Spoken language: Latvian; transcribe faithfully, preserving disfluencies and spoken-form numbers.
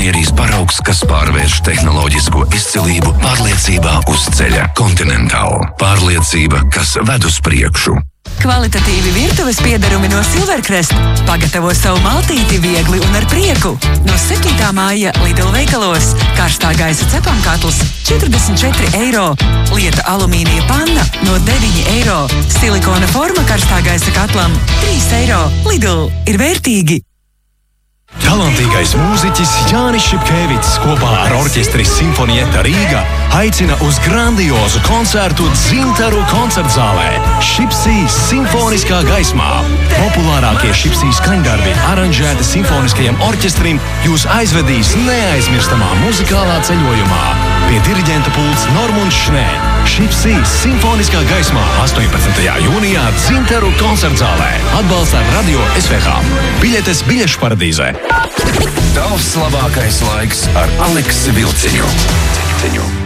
inženierijas paraugs, kas pārvērš tehnoloģisko izcilību pārliecībā uz ceļa. Continental. Pārliecība, kas ved uz priekšu. Kvalitatīvi virtuves piedarumi no Silvercrest. Pagatavo savu maltīti viegli un ar prieku. No septītā māja Lidl veikalos. Karstā gaisa cepamkatls četrdesmit četri eiro. Lieta alumīnija panna no deviņi eiro. Silikona forma karstā gaisa katlam trīs eiro. Lidl ir vērtīgi. Talantīgais mūziķis Jānis Šipkēvits kopā ar orķestri Simfonieta Rīga aicina uz grandiozu koncertu Dzintaru koncertzālē Šipsī simfoniskā gaismā. Populārākie Šipsī skaņdarbi aranžēti simfoniskajam orķestrim jūs aizvedīs neaizmirstamā muzikālā ceļojumā. Pie diriģenta pults Normunds Šnē. Šipsī simfoniskā gaismā astoņpadsmitajā jūnijā Dzintaru koncertzālē. Atbalstā Radio S V H. Biļetes biļešu paradīzē. Tavs labākais laiks ar Aleksu Vilciņu.